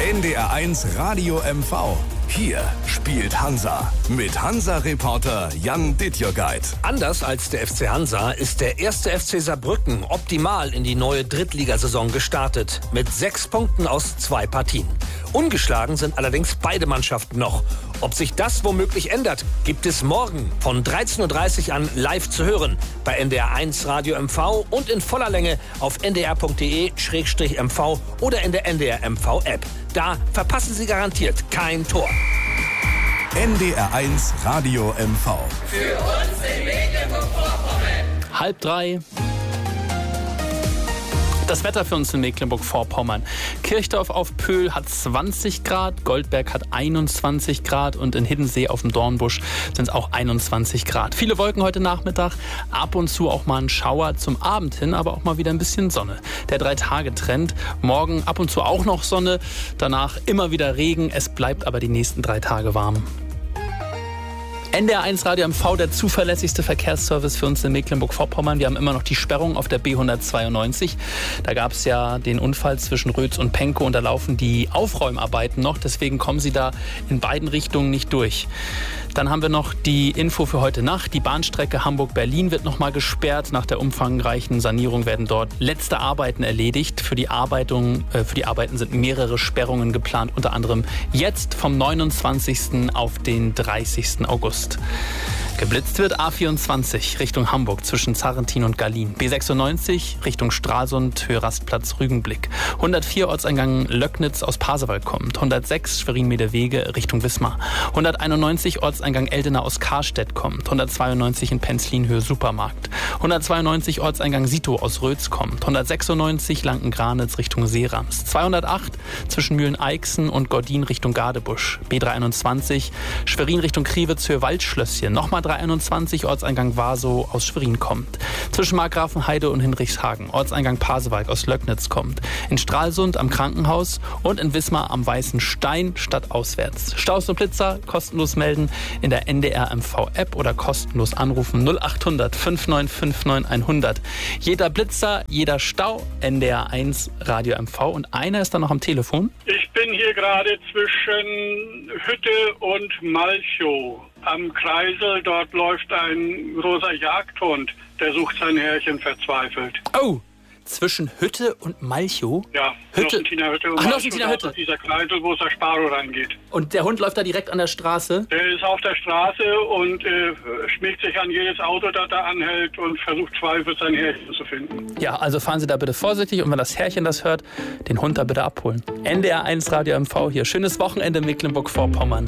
NDR1 Radio MV. Hier spielt Hansa mit Hansa-Reporter Jan Dittjörgeit. Anders als der FC Hansa ist der erste FC Saarbrücken optimal in die neue Drittligasaison gestartet. Mit 6 Punkten aus 2 Partien. Ungeschlagen sind allerdings beide Mannschaften noch. Ob sich das womöglich ändert, gibt es morgen von 13.30 Uhr an live zu hören bei NDR1 Radio MV und in voller Länge auf ndr.de/mv oder in der NDR MV App. Da verpassen Sie garantiert kein Tor. NDR1 Radio MV. Für uns in Mecklenburg-Vorpommern. 2:30. Das Wetter für uns in Mecklenburg-Vorpommern. Kirchdorf auf Pöhl hat 20 Grad, Goldberg hat 21 Grad und in Hiddensee auf dem Dornbusch sind es auch 21 Grad. Viele Wolken heute Nachmittag, ab und zu auch mal ein Schauer zum Abend hin, aber auch mal wieder ein bisschen Sonne. Der 3-Tage-Trend, morgen ab und zu auch noch Sonne, danach immer wieder Regen, es bleibt aber die nächsten 3 Tage warm. NDR1 Radio MV, der zuverlässigste Verkehrsservice für uns in Mecklenburg-Vorpommern. Wir haben immer noch die Sperrung auf der B192. Da gab es ja den Unfall zwischen Rötz und Penkow und da laufen die Aufräumarbeiten noch. Deswegen kommen Sie da in beiden Richtungen nicht durch. Dann haben wir noch die Info für heute Nacht. Die Bahnstrecke Hamburg-Berlin wird nochmal gesperrt. Nach der umfangreichen Sanierung werden dort letzte Arbeiten erledigt. Für die Arbeiten sind mehrere Sperrungen geplant. Unter anderem jetzt vom 29. auf den 30. August. Geblitzt wird A24 Richtung Hamburg zwischen Zarrentin und Gallien. B96 Richtung Stralsund, Höhe Rastplatz Rügenblick. 104 Ortseingang Löcknitz aus Pasewalk kommt. 106 Schwerin-Meederwege Richtung Wismar. 191 Ortseingang Eldena aus Karstedt kommt. 192 in Penzlin Höhe Supermarkt. 192 Ortseingang Sito aus Rötz kommt. 196 Lanken-Granitz Richtung Seerams. 208 zwischen Mühlen-Eichsen und Gordin Richtung Gadebusch. B321 Schwerin Richtung Kriwitz Höhe Waldschlösschen. Nochmal 321 Ortseingang Warsow aus Schwerin kommt. Zwischen Markgrafenheide und Hinrichshagen. Ortseingang Pasewalk aus Löcknitz kommt. In Stralsund am Krankenhaus und in Wismar am Weißen Stein stadtauswärts. Staus und Blitzer kostenlos melden in der NDR MV App oder kostenlos anrufen 0800 5959 100. Jeder Blitzer, jeder Stau, NDR1 Radio MV und einer ist dann noch am Telefon. Ich bin hier gerade zwischen Hütte und Malchow. Am Kreisel, dort läuft ein großer Jagdhund, der sucht sein Herrchen verzweifelt. Oh, zwischen Hütte und Malchow? Ja, Nossentiner Hütte und Malchow. Nossentiner Hütte. Das ist dieser Kreisel, wo der Sparo reingeht. Und der Hund läuft da direkt an der Straße? Der ist auf der Straße und schmiegt sich an jedes Auto, das da anhält und versucht zweifelnd sein Herrchen zu finden. Ja, also fahren Sie da bitte vorsichtig und wenn das Herrchen das hört, den Hund da bitte abholen. NDR1 Radio MV hier. Schönes Wochenende in Mecklenburg-Vorpommern.